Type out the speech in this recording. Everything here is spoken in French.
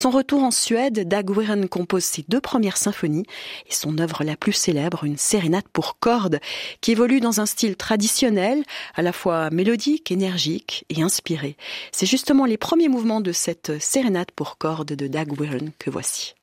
Son retour en Suède, Dag Wiren compose ses 2 premières symphonies et son œuvre la plus célèbre, une sérénade pour cordes, qui évolue dans un style traditionnel, à la fois mélodique, énergique et inspiré. C'est justement les premiers mouvements de cette sérénade pour cordes de Dag Wiren que voici.